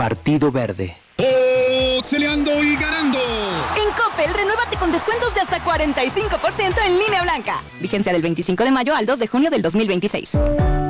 Partido Verde. Celeando y ganando. En Coppel, renuévate con descuentos de hasta 45% en línea blanca. Vigencia del 25 de mayo al 2 de junio del 2026.